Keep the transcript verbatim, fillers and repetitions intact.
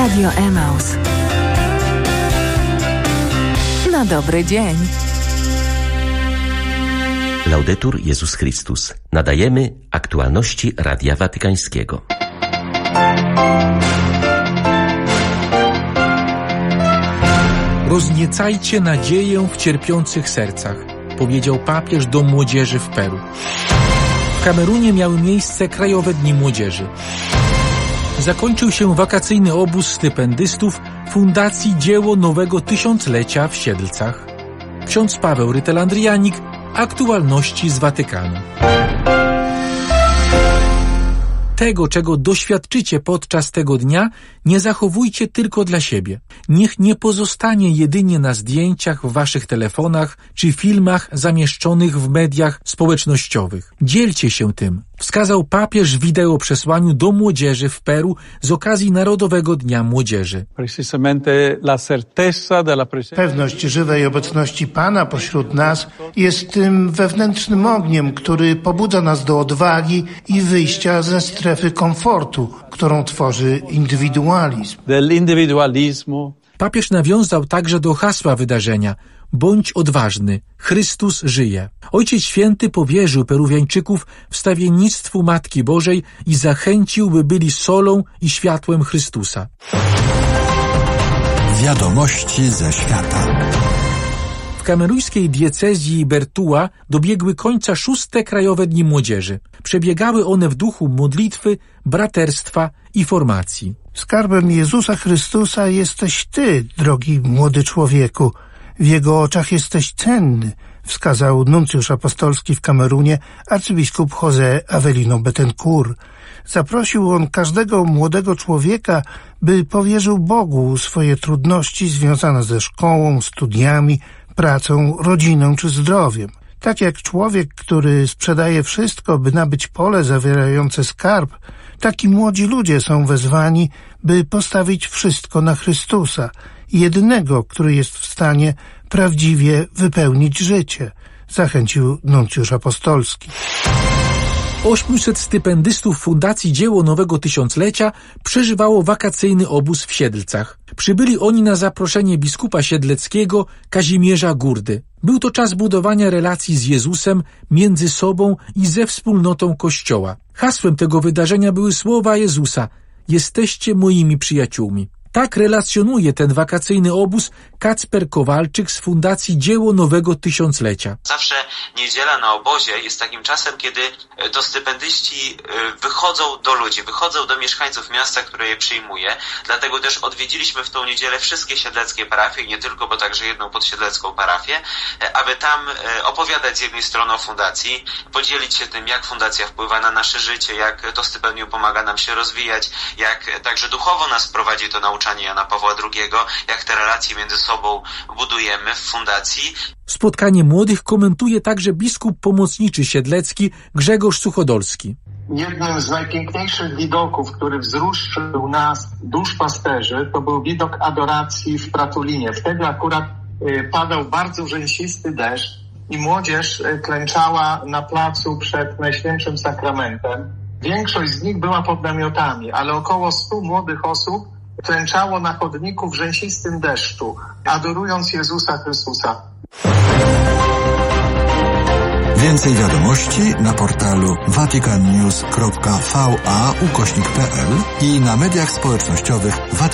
Radio Emaus. Na dobry dzień. Laudetur Jezus Chrystus. Nadajemy aktualności Radia Watykańskiego. Rozniecajcie nadzieję w cierpiących sercach, powiedział papież do młodzieży w Peru. W Kamerunie miały miejsce Krajowe Dni Młodzieży. Zakończył się wakacyjny obóz stypendystów Fundacji Dzieło Nowego Tysiąclecia w Siedlcach. Ksiądz Paweł Rytel-Andrianik, aktualności z Watykanu. Tego, czego doświadczycie podczas tego dnia, nie zachowujcie tylko dla siebie. Niech nie pozostanie jedynie na zdjęciach w waszych telefonach czy filmach zamieszczonych w mediach społecznościowych. Dzielcie się tym, wskazał papież w wideoprzesłaniu do młodzieży w Peru z okazji Narodowego Dnia Młodzieży. Pewność żywej obecności Pana pośród nas jest tym wewnętrznym ogniem, który pobudza nas do odwagi i wyjścia ze strefy komfortu, którą tworzy indywidualizm. Papież nawiązał także do hasła wydarzenia: bądź odważny, Chrystus żyje. Ojciec Święty powierzył Peruwiańczyków wstawiennictwu Matki Bożej i zachęcił, by byli solą i światłem Chrystusa. Wiadomości ze świata. W kamerujskiej diecezji Bertua dobiegły końca szóste Krajowe Dni Młodzieży. Przebiegały one w duchu modlitwy, braterstwa i formacji. Skarbem Jezusa Chrystusa jesteś Ty, drogi młody człowieku. W Jego oczach jesteś cenny, wskazał nuncjusz apostolski w Kamerunie arcybiskup José Avelino Betancourt. Zaprosił on każdego młodego człowieka, by powierzył Bogu swoje trudności związane ze szkołą, studiami, pracą, rodziną czy zdrowiem. Tak jak człowiek, który sprzedaje wszystko, by nabyć pole zawierające skarb, taki młodzi ludzie są wezwani, by postawić wszystko na Chrystusa, jedynego, który jest w stanie prawdziwie wypełnić życie, zachęcił nuncjusz apostolski. ośmiuset stypendystów Fundacji Dzieło Nowego Tysiąclecia przeżywało wakacyjny obóz w Siedlcach. Przybyli oni na zaproszenie biskupa siedleckiego Kazimierza Gurdy. Był to czas budowania relacji z Jezusem, między sobą i ze wspólnotą Kościoła. Hasłem tego wydarzenia były słowa Jezusa: jesteście moimi przyjaciółmi. Tak relacjonuje ten wakacyjny obóz Kacper Kowalczyk z Fundacji Dzieło Nowego Tysiąclecia. Zawsze niedziela na obozie jest takim czasem, kiedy to stypendyści wychodzą do ludzi, wychodzą do mieszkańców miasta, które je przyjmuje. Dlatego też odwiedziliśmy w tą niedzielę wszystkie siedleckie parafie, nie tylko, bo także jedną podsiedlecką parafię, aby tam opowiadać z jednej strony o fundacji, podzielić się tym, jak fundacja wpływa na nasze życie, jak to stypendium pomaga nam się rozwijać, jak także duchowo nas prowadzi to nauczanie Jana Pawła drugiego, jak te relacje między sobą budujemy w fundacji. Spotkanie młodych komentuje także biskup pomocniczy siedlecki Grzegorz Suchodolski. Jednym z najpiękniejszych widoków, który wzruszył nas, duszpasterzy, to był widok adoracji w Pratulinie. Wtedy akurat y, padał bardzo rzęsisty deszcz i młodzież y, klęczała na placu przed Najświętszym Sakramentem. Większość z nich była pod namiotami, ale około stu młodych osób klęczało na chodniku w rzęsistym deszczu, adorując Jezusa Chrystusa. Więcej wiadomości na portalu vaticannews kropka va ukośnik p l i na mediach społecznościowych Vatican.